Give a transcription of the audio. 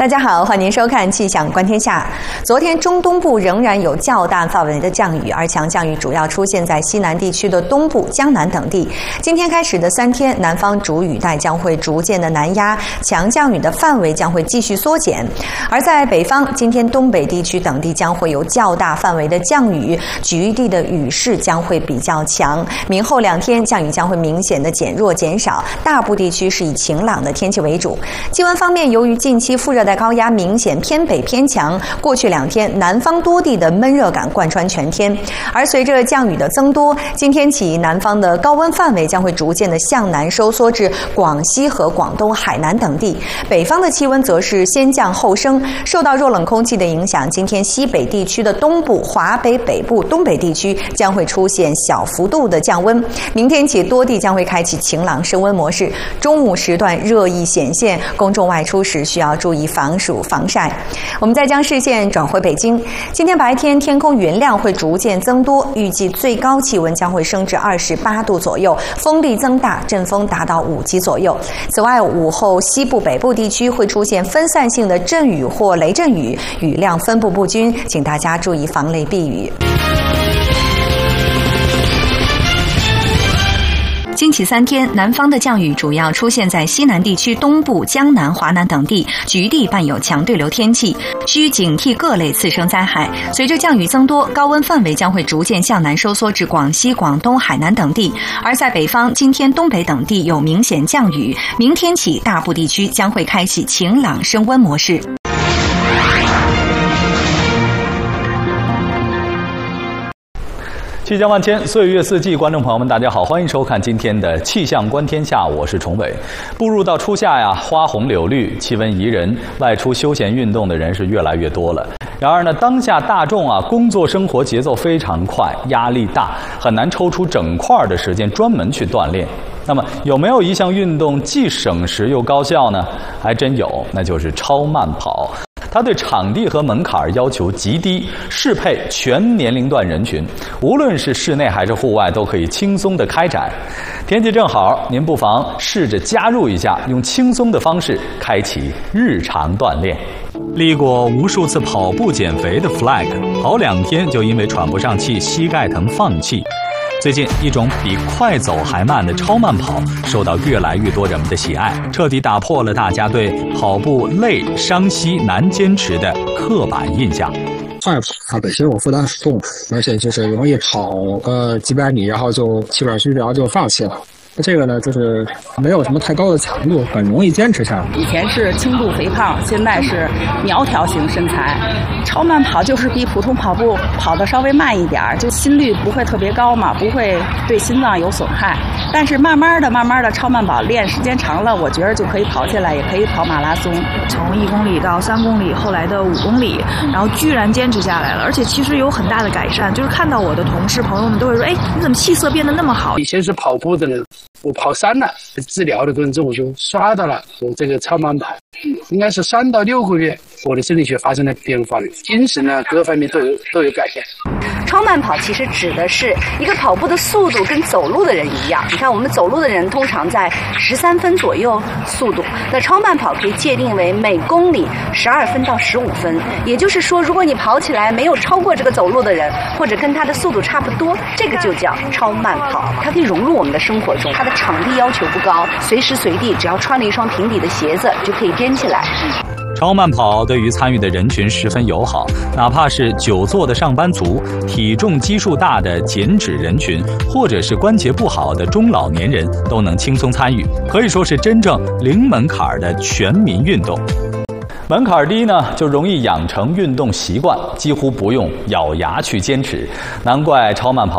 大家好，欢迎收看《气象观天下》。昨天中东部仍然有较大范围的降雨，而强降雨主要出现在西南地区的东部、江南等地。今天开始的3天，南方主雨带将会逐渐的南压，强降雨的范围将会继续缩减。而在北方，今天东北地区等地将会有较大范围的降雨，局地的雨势将会比较强。明后2天，降雨将会明显的减弱减少，大部地区是以晴朗的天气为主。气温方面，由于近期副热带高压明显偏北偏强，过去2天南方多地的闷热感贯穿全天。而随着降雨的增多，今天起南方的高温范围将会逐渐的向南收缩至广西和广东、海南等地。北方的气温则是先降后升，受到弱冷空气的影响，今天西北地区的东部、华北北部、东北地区将会出现小幅度的降温。明天起多地将会开启晴朗升温模式，中午时段热意显现，公众外出时需要注意防暑防晒。我们再将视线转回北京，今天白天天空云量会逐渐增多，预计最高气温将会升至28度左右，风力增大，阵风达到5级左右。此外，午后西部北部地区会出现分散性的阵雨或雷阵雨，雨量分布不均，请大家注意防雷避雨。经起3天，南方的降雨主要出现在西南地区东部、江南、华南等地，局地伴有强对流天气，需警惕各类次生灾害。随着降雨增多，高温范围将会逐渐向南收缩至广西、广东、海南等地。而在北方，今天东北等地有明显降雨，明天起大部地区将会开启晴朗升温模式。 气象万千，岁月四季，观众朋友们，大家好，欢迎收看今天的气象观天下，我是崇伟。步入到初夏呀，花红柳绿，气温宜人，外出休闲运动的人是越来越多了。然而呢，当下大众工作生活节奏非常快，压力大，很难抽出整块的时间专门去锻炼。那么有没有一项运动既省时又高效呢？还真有，那就是超慢跑。它对场地和门槛要求极低，适配全年龄段人群，无论是室内还是户外都可以轻松的开展。天气正好，您不妨试着加入一下，用轻松的方式开启日常锻炼。历过无数次跑步减肥的 Flag， 跑2天就因为喘不上气、膝盖疼放弃。最近，一种比快走还慢的超慢跑受到越来越多人们的喜爱，彻底打破了大家对跑步累、伤膝、难坚持的刻板印象。 快跑它本身我负担很重，而且就是容易跑个几百米，然后就气管虚，然后就放弃了。这个呢，就是没有什么太高的强度，很容易坚持下来。 以前是轻度肥胖，现在是苗条型身材。超慢跑就是比普通跑步跑得稍微慢一点，就心率不会特别高嘛，不会对心脏有损害。但是慢慢的超慢跑练时间长了，我觉得就可以跑起来，也可以跑马拉松。 从1公里到3公里，后来的5公里，然后居然坚持下来了，而且其实有很大的改善。就是看到我的同事朋友们都会说，哎，你怎么气色变得那么好？ 以前是跑步的人。我跑3了，治疗的过程中我就刷到了我这个超慢跑，应该是3到6个月，我的生理学发生了变化，精神呢各方面都有改变。 超慢跑其实指的是一个跑步的速度跟走路的人一样，你看我们走路的人通常在13分左右速度，那超慢跑可以界定为每公里12分到15分，也就是说如果你跑起来没有超过这个走路的人，或者跟他的速度差不多，这个就叫超慢跑。它可以融入我们的生活中，它的场地要求不高，随时随地只要穿了一双平底的鞋子就可以颠起来。 超慢跑对于参与的人群十分友好，哪怕是久坐的上班族、体重基数大的减脂人群，或者是关节不好的中老年人，都能轻松参与，可以说是真正零门槛的全民运动。门槛低呢，就容易养成运动习惯，几乎不用咬牙去坚持。难怪超慢跑